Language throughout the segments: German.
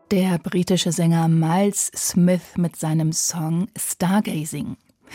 Der britische Sänger Miles Smith mit seinem Song Stargazing.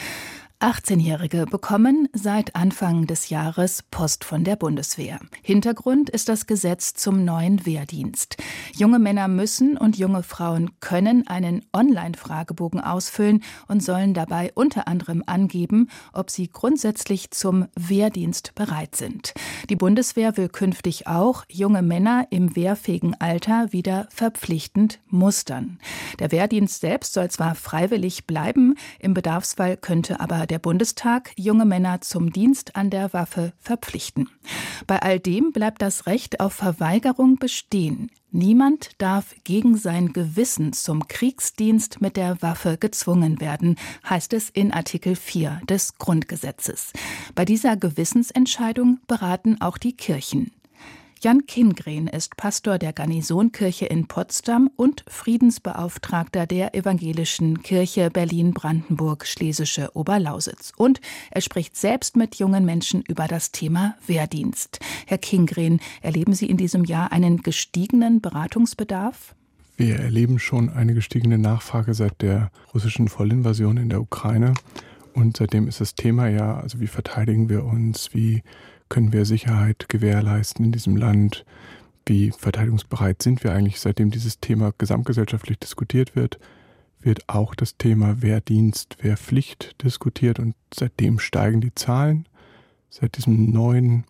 18-Jährige bekommen seit Anfang des Jahres Post von der Bundeswehr. Hintergrund ist das Gesetz zum neuen Wehrdienst. Junge Männer müssen und junge Frauen können einen Online-Fragebogen ausfüllen und sollen dabei unter anderem angeben, ob sie grundsätzlich zum Wehrdienst bereit sind. Die Bundeswehr will künftig auch junge Männer im wehrfähigen Alter wieder verpflichtend mustern. Der Wehrdienst selbst soll zwar freiwillig bleiben, im Bedarfsfall könnte aber der Bundestag junge Männer zum Dienst an der Waffe verpflichten. Bei all dem bleibt das Recht auf Verweigerung bestehen. Niemand darf gegen sein Gewissen zum Kriegsdienst mit der Waffe gezwungen werden, heißt es in Artikel 4 des Grundgesetzes. Bei dieser Gewissensentscheidung beraten auch die Kirchen. Jan Kindgren ist Pastor der Garnisonkirche in Potsdam und Friedensbeauftragter der Evangelischen Kirche Berlin-Brandenburg-Schlesische Oberlausitz. Und er spricht selbst mit jungen Menschen über das Thema Wehrdienst. Herr Kindgren, erleben Sie in diesem Jahr einen gestiegenen Beratungsbedarf? Wir erleben schon eine gestiegene Nachfrage seit der russischen Vollinvasion in der Ukraine. Und seitdem ist das Thema ja, also wie verteidigen wir uns, wie können wir Sicherheit gewährleisten in diesem Land? Wie verteidigungsbereit sind wir eigentlich? Seitdem dieses Thema gesamtgesellschaftlich diskutiert wird, wird auch das Thema Wehrdienst, Wehrpflicht diskutiert und seitdem steigen die Zahlen. Seit diesem neuen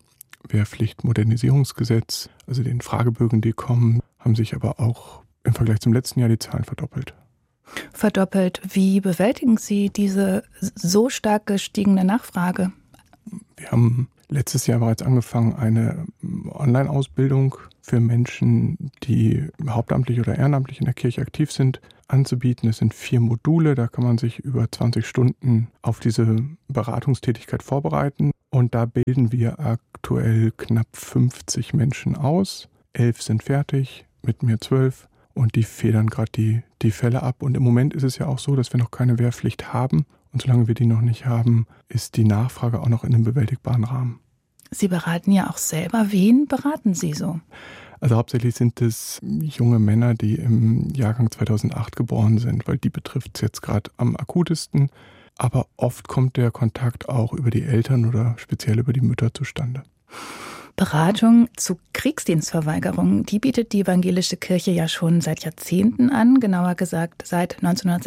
Wehrpflicht-Modernisierungsgesetz, also den Fragebögen, die kommen, haben sich aber auch im Vergleich zum letzten Jahr die Zahlen verdoppelt. Verdoppelt. Wie bewältigen Sie diese so stark gestiegene Nachfrage? Wir haben letztes Jahr bereits angefangen, eine Online-Ausbildung für Menschen, die hauptamtlich oder ehrenamtlich in der Kirche aktiv sind, anzubieten. Es sind 4 Module, da kann man sich über 20 Stunden auf diese Beratungstätigkeit vorbereiten. Und da bilden wir aktuell knapp 50 Menschen aus. 11 sind fertig, mit mir 12. Und die federn gerade die Fälle ab. Und im Moment ist es ja auch so, dass wir noch keine Wehrpflicht haben. Und solange wir die noch nicht haben, ist die Nachfrage auch noch in einem bewältigbaren Rahmen. Sie beraten ja auch selber. Wen beraten Sie so? Also hauptsächlich sind es junge Männer, die im Jahrgang 2008 geboren sind, weil die betrifft es jetzt gerade am akutesten. Aber oft kommt der Kontakt auch über die Eltern oder speziell über die Mütter zustande. Beratung zu Kriegsdienstverweigerung, die bietet die evangelische Kirche ja schon seit Jahrzehnten an, genauer gesagt seit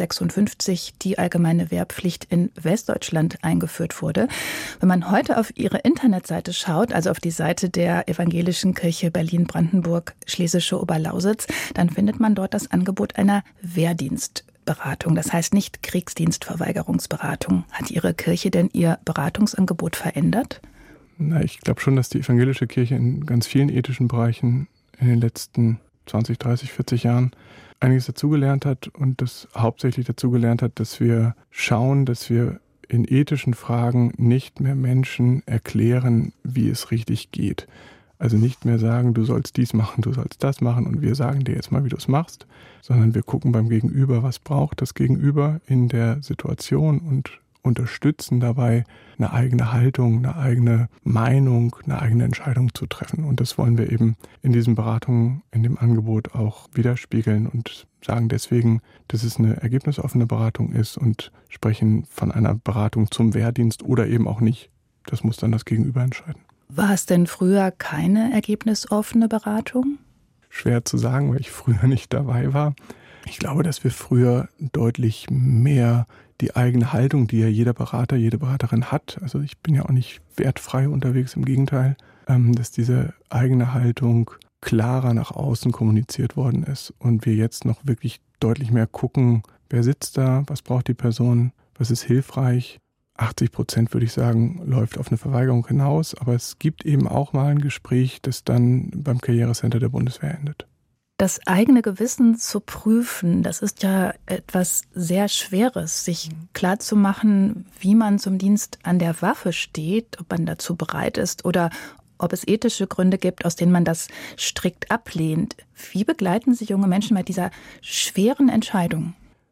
1956 die allgemeine Wehrpflicht in Westdeutschland eingeführt wurde. Wenn man heute auf ihre Internetseite schaut, also auf die Seite der evangelischen Kirche Berlin-Brandenburg-Schlesische Oberlausitz, dann findet man dort das Angebot einer Wehrdienstberatung, das heißt nicht Kriegsdienstverweigerungsberatung. Hat Ihre Kirche denn ihr Beratungsangebot verändert? Na, ich glaube schon, dass die evangelische Kirche in ganz vielen ethischen Bereichen in den letzten 20, 30, 40 Jahren einiges dazugelernt hat und das hauptsächlich dazugelernt hat, dass wir schauen, dass wir in ethischen Fragen nicht mehr Menschen erklären, wie es richtig geht. Also nicht mehr sagen, du sollst dies machen, du sollst das machen und wir sagen dir jetzt mal, wie du es machst, sondern wir gucken beim Gegenüber, was braucht das Gegenüber in der Situation und unterstützen dabei, eine eigene Haltung, eine eigene Meinung, eine eigene Entscheidung zu treffen. Und das wollen wir eben in diesen Beratungen, in dem Angebot auch widerspiegeln und sagen deswegen, dass es eine ergebnisoffene Beratung ist und sprechen von einer Beratung zum Wehrdienst oder eben auch nicht. Das muss dann das Gegenüber entscheiden. War es denn früher keine ergebnisoffene Beratung? Schwer zu sagen, weil ich früher nicht dabei war. Ich glaube, dass wir früher deutlich mehr die eigene Haltung, die ja jeder Berater, jede Beraterin hat, also ich bin ja auch nicht wertfrei unterwegs, im Gegenteil, dass diese eigene Haltung klarer nach außen kommuniziert worden ist und wir jetzt noch wirklich deutlich mehr gucken, wer sitzt da, was braucht die Person, was ist hilfreich. 80% würde ich sagen, läuft auf eine Verweigerung hinaus, aber es gibt eben auch mal ein Gespräch, das dann beim Karrierecenter der Bundeswehr endet. Das eigene Gewissen zu prüfen, das ist ja etwas sehr Schweres, sich klarzumachen, wie man zum Dienst an der Waffe steht, ob man dazu bereit ist oder ob es ethische Gründe gibt, aus denen man das strikt ablehnt. Wie begleiten Sie junge Menschen bei dieser schweren Entscheidung?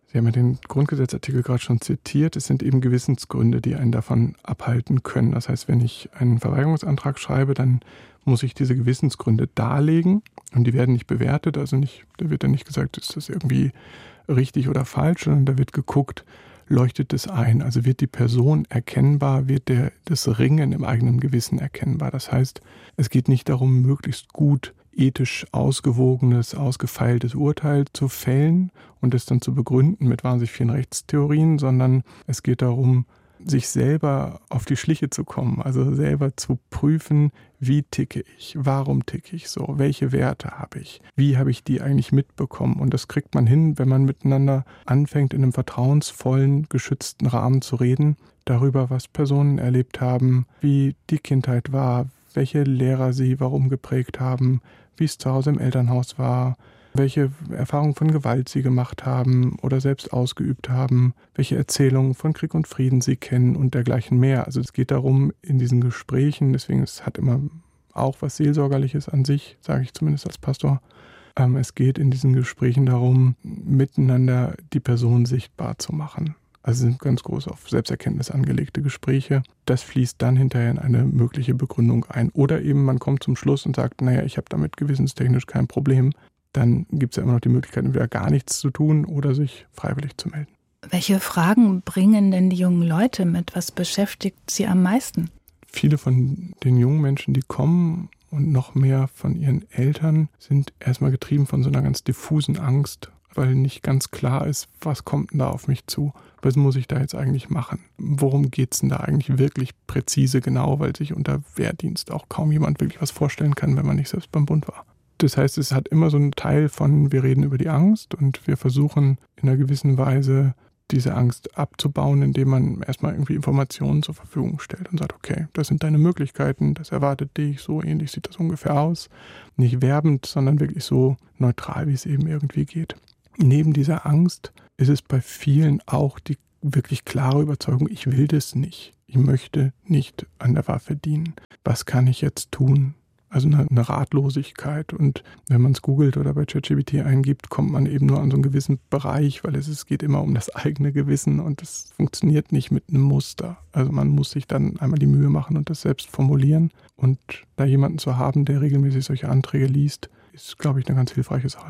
Sie haben ja den Grundgesetzartikel gerade schon zitiert. Es sind eben Gewissensgründe, die einen davon abhalten können. Das heißt, wenn ich einen Verweigerungsantrag schreibe, dann muss ich diese Gewissensgründe darlegen und die werden nicht bewertet. Also da wird dann nicht gesagt, ist das irgendwie richtig oder falsch, sondern da wird geguckt, leuchtet es ein. Also wird die Person erkennbar, wird das Ringen im eigenen Gewissen erkennbar. Das heißt, es geht nicht darum, möglichst gut ethisch ausgewogenes, ausgefeiltes Urteil zu fällen und es dann zu begründen mit wahnsinnig vielen Rechtstheorien, sondern es geht darum, sich selber auf die Schliche zu kommen, also selber zu prüfen, wie ticke ich, warum ticke ich so, welche Werte habe ich, wie habe ich die eigentlich mitbekommen. Und das kriegt man hin, wenn man miteinander anfängt, in einem vertrauensvollen, geschützten Rahmen zu reden, darüber, was Personen erlebt haben, wie die Kindheit war, welche Lehrer sie warum geprägt haben, wie es zu Hause im Elternhaus war, welche Erfahrungen von Gewalt sie gemacht haben oder selbst ausgeübt haben, welche Erzählungen von Krieg und Frieden sie kennen und dergleichen mehr. Also es geht darum, in diesen Gesprächen, deswegen es hat immer auch was Seelsorgerliches an sich, sage ich zumindest als Pastor, es geht in diesen Gesprächen darum, miteinander die Person sichtbar zu machen. Also sind ganz groß auf Selbsterkenntnis angelegte Gespräche. Das fließt dann hinterher in eine mögliche Begründung ein. Oder eben man kommt zum Schluss und sagt, naja, ich habe damit gewissenstechnisch kein Problem. Dann gibt es ja immer noch die Möglichkeit, entweder gar nichts zu tun oder sich freiwillig zu melden. Welche Fragen bringen denn die jungen Leute mit? Was beschäftigt sie am meisten? Viele von den jungen Menschen, die kommen und noch mehr von ihren Eltern, sind erstmal getrieben von so einer ganz diffusen Angst, weil nicht ganz klar ist, was kommt denn da auf mich zu? Was muss ich da jetzt eigentlich machen? Worum geht es denn da eigentlich wirklich präzise genau, weil sich unter Wehrdienst auch kaum jemand wirklich was vorstellen kann, wenn man nicht selbst beim Bund war. Das heißt, es hat immer so einen Teil von, wir reden über die Angst und wir versuchen in einer gewissen Weise diese Angst abzubauen, indem man erstmal irgendwie Informationen zur Verfügung stellt und sagt, okay, das sind deine Möglichkeiten, das erwartet dich, so ähnlich sieht das ungefähr aus. Nicht werbend, sondern wirklich so neutral, wie es eben irgendwie geht. Neben dieser Angst ist es bei vielen auch die wirklich klare Überzeugung, ich will das nicht. Ich möchte nicht an der Waffe dienen. Was kann ich jetzt tun? Also eine Ratlosigkeit. Und wenn man es googelt oder bei ChatGPT eingibt, kommt man eben nur an so einen gewissen Bereich, weil es geht immer um das eigene Gewissen und das funktioniert nicht mit einem Muster. Also man muss sich dann einmal die Mühe machen und das selbst formulieren. Und da jemanden zu haben, der regelmäßig solche Anträge liest, ist, glaube ich, eine ganz hilfreiche Sache.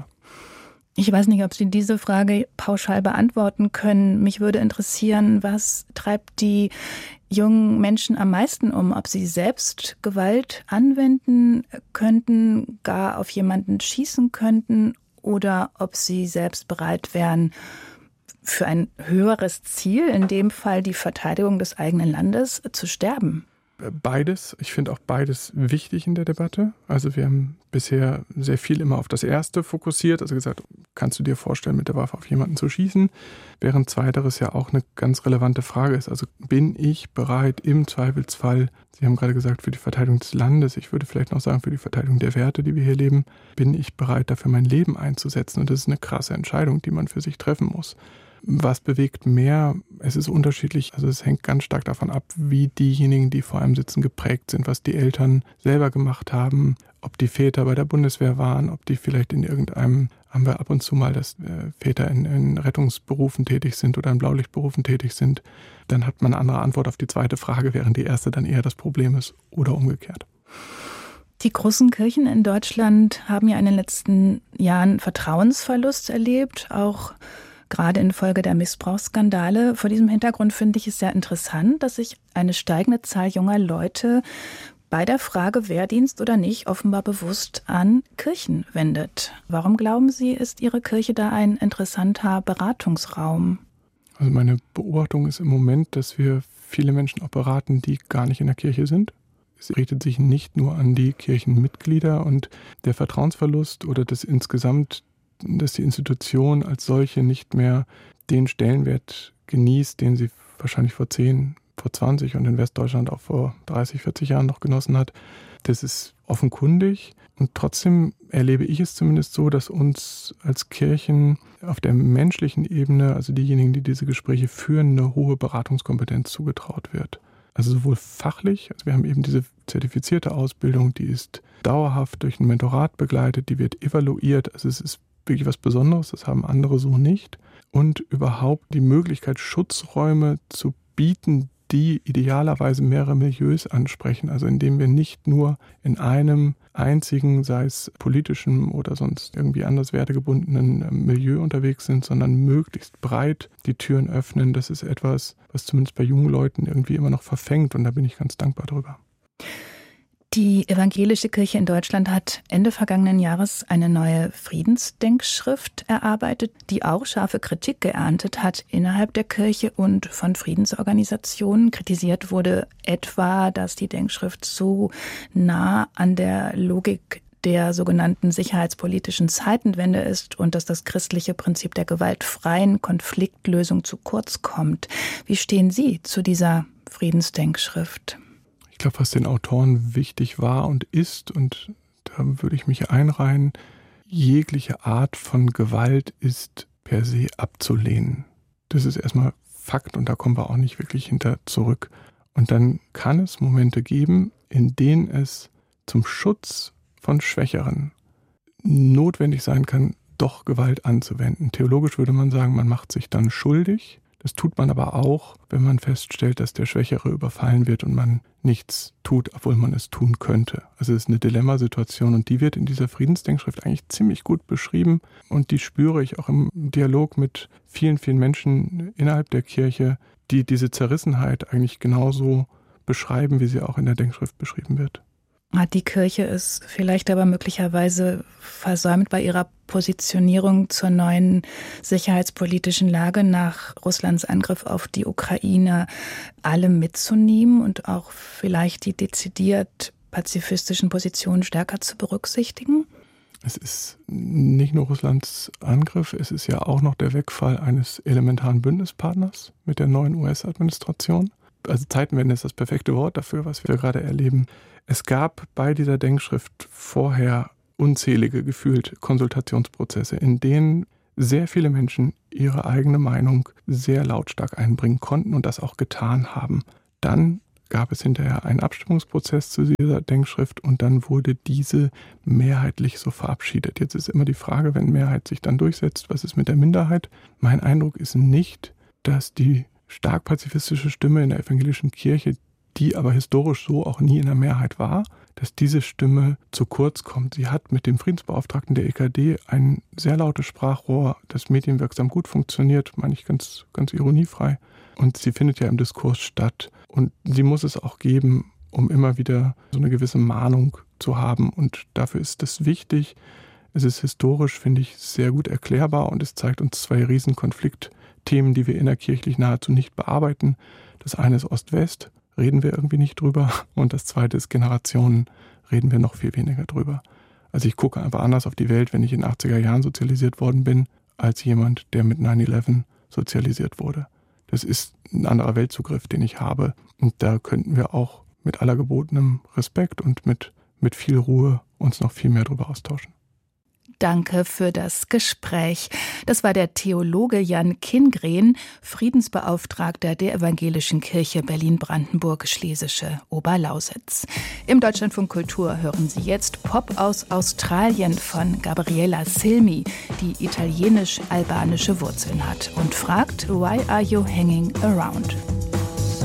Ich weiß nicht, ob Sie diese Frage pauschal beantworten können. Mich würde interessieren, was treibt die jungen Menschen am meisten um? Ob sie selbst Gewalt anwenden könnten, gar auf jemanden schießen könnten oder ob sie selbst bereit wären, für ein höheres Ziel, in dem Fall die Verteidigung des eigenen Landes, zu sterben? Beides. Ich finde auch beides wichtig in der Debatte. Also wir haben bisher sehr viel immer auf das Erste fokussiert. Also gesagt, kannst du dir vorstellen, mit der Waffe auf jemanden zu schießen? Während Zweiteres ja auch eine ganz relevante Frage ist. Also bin ich bereit im Zweifelsfall, Sie haben gerade gesagt, für die Verteidigung des Landes, ich würde vielleicht noch sagen, für die Verteidigung der Werte, die wir hier leben, bin ich bereit, dafür mein Leben einzusetzen? Und das ist eine krasse Entscheidung, die man für sich treffen muss. Was bewegt mehr? Es ist unterschiedlich. Also es hängt ganz stark davon ab, wie diejenigen, die vor einem sitzen, geprägt sind, was die Eltern selber gemacht haben, ob die Väter bei der Bundeswehr waren, ob die vielleicht in irgendeinem, haben wir ab und zu mal, dass Väter in Rettungsberufen tätig sind oder in Blaulichtberufen tätig sind. Dann hat man eine andere Antwort auf die zweite Frage, während die erste dann eher das Problem ist oder umgekehrt. Die großen Kirchen in Deutschland haben ja in den letzten Jahren Vertrauensverlust erlebt, auch gerade infolge der Missbrauchsskandale. Vor diesem Hintergrund finde ich es sehr interessant, dass sich eine steigende Zahl junger Leute bei der Frage Wehrdienst oder nicht offenbar bewusst an Kirchen wendet. Warum glauben Sie, ist Ihre Kirche da ein interessanter Beratungsraum? Also meine Beobachtung ist im Moment, dass wir viele Menschen auch beraten, die gar nicht in der Kirche sind. Es richtet sich nicht nur an die Kirchenmitglieder und der Vertrauensverlust oder das insgesamt, dass die Institution als solche nicht mehr den Stellenwert genießt, den sie wahrscheinlich vor 10, vor 20 und in Westdeutschland auch vor 30, 40 Jahren noch genossen hat. Das ist offenkundig und trotzdem erlebe ich es zumindest so, dass uns als Kirchen auf der menschlichen Ebene, also diejenigen, die diese Gespräche führen, eine hohe Beratungskompetenz zugetraut wird. Also sowohl fachlich, also wir haben eben diese zertifizierte Ausbildung, die ist dauerhaft durch ein Mentorat begleitet, die wird evaluiert, also es ist wirklich was Besonderes, das haben andere so nicht. Und überhaupt die Möglichkeit, Schutzräume zu bieten, die idealerweise mehrere Milieus ansprechen. Also indem wir nicht nur in einem einzigen, sei es politischen oder sonst irgendwie anders wertegebundenen Milieu unterwegs sind, sondern möglichst breit die Türen öffnen. Das ist etwas, was zumindest bei jungen Leuten irgendwie immer noch verfängt, und da bin ich ganz dankbar drüber. Die Evangelische Kirche in Deutschland hat Ende vergangenen Jahres eine neue Friedensdenkschrift erarbeitet, die auch scharfe Kritik geerntet hat innerhalb der Kirche und von Friedensorganisationen. Kritisiert wurde etwa, dass die Denkschrift so nah an der Logik der sogenannten sicherheitspolitischen Zeitenwende ist und dass das christliche Prinzip der gewaltfreien Konfliktlösung zu kurz kommt. Wie stehen Sie zu dieser Friedensdenkschrift? Ich glaube, was den Autoren wichtig war und ist, und da würde ich mich einreihen, jegliche Art von Gewalt ist per se abzulehnen. Das ist erstmal Fakt, und da kommen wir auch nicht wirklich hinter zurück. Und dann kann es Momente geben, in denen es zum Schutz von Schwächeren notwendig sein kann, doch Gewalt anzuwenden. Theologisch würde man sagen, man macht sich dann schuldig. Das tut man aber auch, wenn man feststellt, dass der Schwächere überfallen wird und man nichts tut, obwohl man es tun könnte. Also es ist eine Dilemmasituation, und die wird in dieser Friedensdenkschrift eigentlich ziemlich gut beschrieben, und die spüre ich auch im Dialog mit vielen, vielen Menschen innerhalb der Kirche, die diese Zerrissenheit eigentlich genauso beschreiben, wie sie auch in der Denkschrift beschrieben wird. Hat die Kirche es vielleicht aber möglicherweise versäumt, bei ihrer Positionierung zur neuen sicherheitspolitischen Lage nach Russlands Angriff auf die Ukraine alle mitzunehmen und auch vielleicht die dezidiert pazifistischen Positionen stärker zu berücksichtigen? Es ist nicht nur Russlands Angriff, es ist ja auch noch der Wegfall eines elementaren Bündnispartners mit der neuen US-Administration. Also Zeitenwende ist das perfekte Wort dafür, was wir gerade erleben. Es gab bei dieser Denkschrift vorher unzählige gefühlt Konsultationsprozesse, in denen sehr viele Menschen ihre eigene Meinung sehr lautstark einbringen konnten und das auch getan haben. Dann gab es hinterher einen Abstimmungsprozess zu dieser Denkschrift, und dann wurde diese mehrheitlich so verabschiedet. Jetzt ist immer die Frage, wenn Mehrheit sich dann durchsetzt, was ist mit der Minderheit? Mein Eindruck ist nicht, dass die stark pazifistische Stimme in der evangelischen Kirche, die aber historisch so auch nie in der Mehrheit war, dass diese Stimme zu kurz kommt. Sie hat mit dem Friedensbeauftragten der EKD ein sehr lautes Sprachrohr, das medienwirksam gut funktioniert, meine ich ganz ironiefrei. Und sie findet ja im Diskurs statt. Und sie muss es auch geben, um immer wieder so eine gewisse Mahnung zu haben. Und dafür ist es wichtig. Es ist historisch, finde ich, sehr gut erklärbar, und es zeigt uns zwei Riesenkonfliktthemen, die wir innerkirchlich nahezu nicht bearbeiten. Das eine ist Ost-West, reden wir irgendwie nicht drüber. Und das zweite ist Generationen, reden wir noch viel weniger drüber. Also ich gucke einfach anders auf die Welt, wenn ich in den 80er Jahren sozialisiert worden bin, als jemand, der mit 9/11 sozialisiert wurde. Das ist ein anderer Weltzugriff, den ich habe. Und da könnten wir auch mit aller gebotenem Respekt und mit viel Ruhe uns noch viel mehr drüber austauschen. Danke für das Gespräch. Das war der Theologe Jan Kindgren, Friedensbeauftragter der Evangelischen Kirche Berlin-Brandenburg-Schlesische Oberlausitz. Im Deutschlandfunk Kultur hören Sie jetzt Pop aus Australien von Gabriella Cilmi, die italienisch-albanische Wurzeln hat und fragt, Why are you hanging around?